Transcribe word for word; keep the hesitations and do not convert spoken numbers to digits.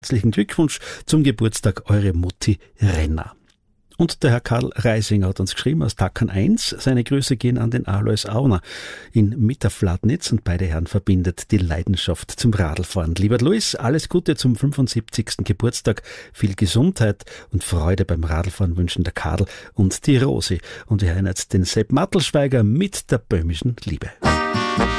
Herzlichen Glückwunsch zum Geburtstag, eure Mutti Renna. Und der Herr Karl Reisinger hat uns geschrieben aus Tackern eins. Seine Grüße gehen an den Alois Auner in Mitterfladnitz und beide Herren verbindet die Leidenschaft zum Radlfahren. Lieber Luis, alles Gute zum fünfundsiebzigsten Geburtstag, viel Gesundheit und Freude beim Radlfahren wünschen der Karl und die Rosi. Und wir hören jetzt den Sepp Mattelschweiger mit der böhmischen Liebe.